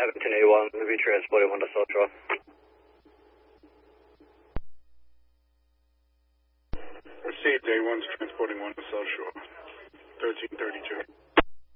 Abington A1, we'll be transporting 1 to South Shore. Received, A1's transporting 1 to South Shore. 1332.